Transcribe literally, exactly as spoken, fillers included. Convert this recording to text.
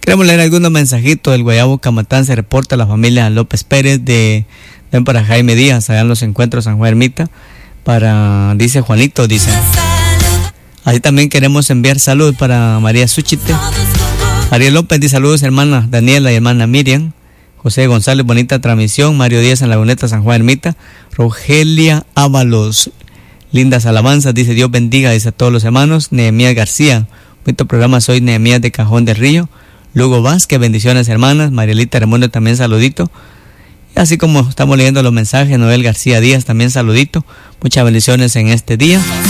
Queremos leer algunos mensajitos del Guayabo Camatán. Se reporta a la familia López Pérez de, ven para Jaime Díaz, allá en los encuentros San Juan Ermita. Para, dice Juanito, dice. Así también queremos enviar salud para María Suchite. María López dice saludos, hermana Daniela y hermana Miriam. José González, bonita transmisión. Mario Díaz en Laguneta, San Juan Ermita. Rogelia Ábalos, lindas alabanzas, dice Dios bendiga, dice a todos los hermanos. Nehemías García, bonito programa, soy Nehemías de Cajón del Río. Lugo Vázquez, bendiciones hermanas. Marielita Raimundo también saludito. Y así como estamos leyendo los mensajes, Noel García Díaz también saludito. Muchas bendiciones en este día.